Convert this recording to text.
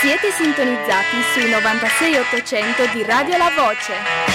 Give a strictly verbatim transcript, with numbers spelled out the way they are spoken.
Siete sintonizzati sui novantasei ottocento di Radio La Voce.